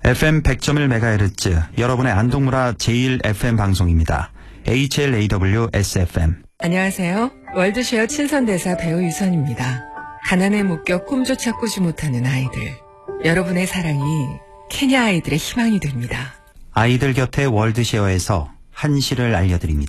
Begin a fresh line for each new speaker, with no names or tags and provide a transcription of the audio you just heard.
FM 100.1MHz 여러분의 안동문화 제1FM 방송입니다. HLAW-SFM.
안녕하세요. 월드쉐어 친선대사 배우 유선입니다. 가난에 묶여 꿈조차 꾸지 못하는 아이들. 여러분의 사랑이 케냐 아이들의 희망이 됩니다.
아이들 곁에 월드쉐어에서 한시를 알려드립니다.